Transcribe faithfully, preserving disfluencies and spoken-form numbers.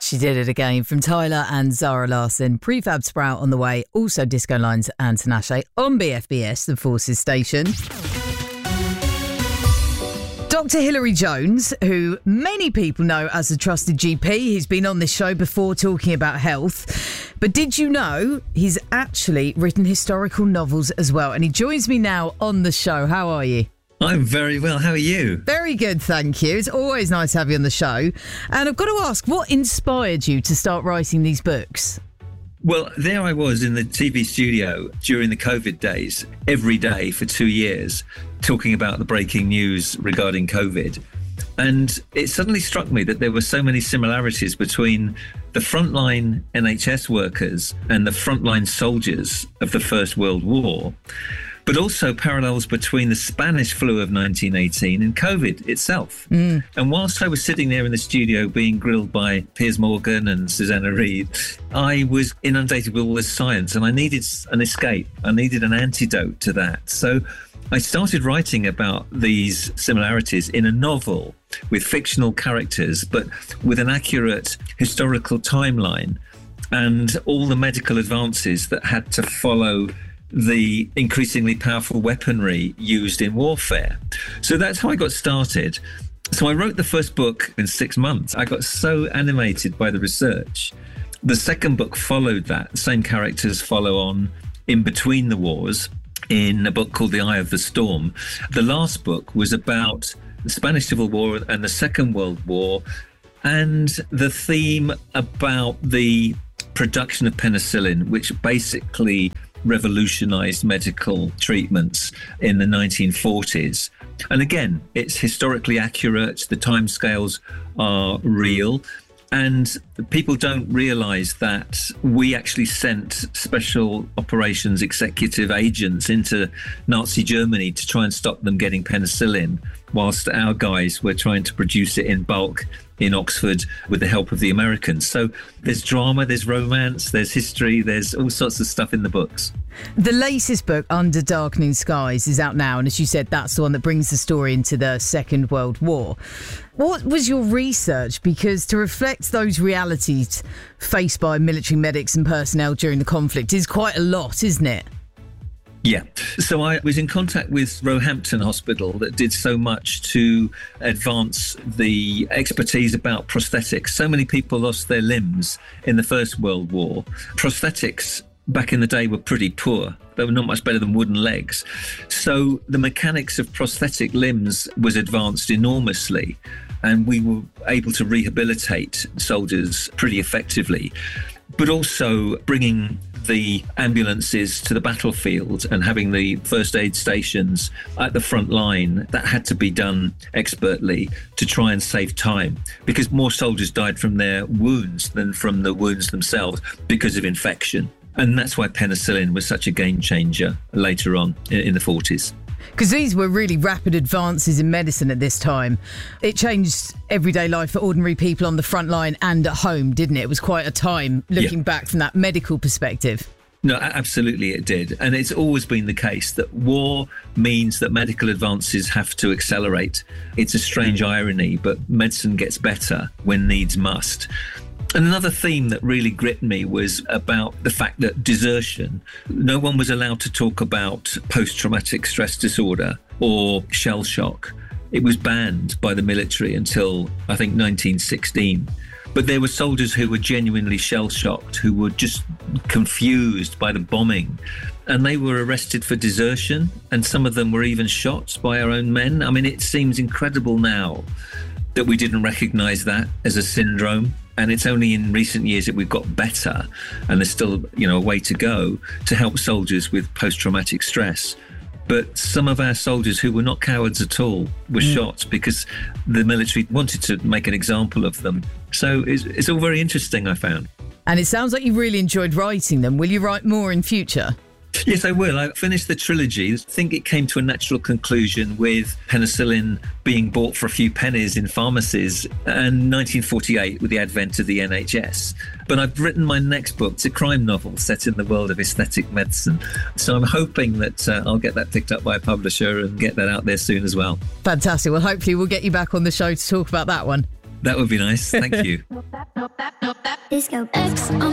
She did it again from Tyler and Zara Larsson. Prefab Sprout on the way. Also Disco Lines and Tinashe on B F B S, the Forces station. Doctor Hilary Jones, who many people know as a trusted G P. He's been on this show before talking about health. But did you know he's actually written historical novels as well? And he joins me now on the show. How are you? I'm very well. How are you? Very good, thank you. It's always nice to have you on the show. And I've got to ask, what inspired you to start writing these books? Well, there I was in the T V studio during the COVID days, every day for two years, talking about the breaking news regarding COVID. And it suddenly struck me that there were so many similarities between the frontline N H S workers and the frontline soldiers of the First World War, but also parallels between the Spanish flu of nineteen eighteen and COVID itself. Mm. And whilst I was sitting there in the studio being grilled by Piers Morgan and Susanna Reid, I was inundated with all this science and I needed an escape. I needed an antidote to that. So I started writing about these similarities in a novel with fictional characters, but with an accurate historical timeline and all the medical advances that had to follow the increasingly powerful weaponry used in warfare. So that's how I got started. So I wrote the first book in six months. I got so animated by the research. The second book followed that. The same characters follow on in between the wars in a book called The Eye of the Storm. The last book was about the Spanish Civil War and the Second World War, and the theme about the production of penicillin, which basically revolutionized medical treatments in the nineteen forties. And again, it's historically accurate. The timescales are real. And people don't realize that we actually sent special operations executive agents into Nazi Germany to try and stop them getting penicillin, whilst our guys were trying to produce it in bulk in Oxford with the help of the Americans. So there's drama, there's romance, there's history, there's all sorts of stuff in the books. The latest book, Under Darkening Skies, is out now. And as you said, that's the one that brings the story into the Second World War. What was your research? Because to reflect those realities faced by military medics and personnel during the conflict is quite a lot, isn't it? Yeah. So I was in contact with Roehampton Hospital that did so much to advance the expertise about prosthetics. So many people lost their limbs in the First World War. Prosthetics back in the day were pretty poor. They were not much better than wooden legs. So the mechanics of prosthetic limbs was advanced enormously, and we were able to rehabilitate soldiers pretty effectively. But also bringing the ambulances to the battlefield and having the first aid stations at the front line, that had to be done expertly to try and save time, because more soldiers died from their wounds than from the wounds themselves because of infection. And that's why penicillin was such a game changer later on in the forties. Because these were really rapid advances in medicine at this time. It changed everyday life for ordinary people on the front line and at home, didn't it? It was quite a time looking yeah. back from that medical perspective. No, absolutely it did. And it's always been the case that war means that medical advances have to accelerate. It's a strange irony, but medicine gets better when needs must. And another theme that really gripped me was about the fact that desertion, no one was allowed to talk about post-traumatic stress disorder or shell shock. It was banned by the military until, I think, nineteen sixteen. But there were soldiers who were genuinely shell-shocked, who were just confused by the bombing. And they were arrested for desertion, and some of them were even shot by our own men. I mean, it seems incredible now that we didn't recognise that as a syndrome. And it's only in recent years that we've got better, and there's still, you know, a way to go to help soldiers with post-traumatic stress. But some of our soldiers who were not cowards at all were mm. shot because the military wanted to make an example of them. So it's, it's all very interesting, I found. And it sounds like you really enjoyed writing them. Will you write more in future? Yes, I will. I finished the trilogy. I think it came to a natural conclusion with penicillin being bought for a few pennies in pharmacies and nineteen forty-eight with the advent of the N H S. But I've written my next book. It's a crime novel set in the world of aesthetic medicine. So I'm hoping that uh, I'll get that picked up by a publisher and get that out there soon as well. Fantastic. Well, hopefully we'll get you back on the show to talk about that one. That would be nice. Thank you. Disco X on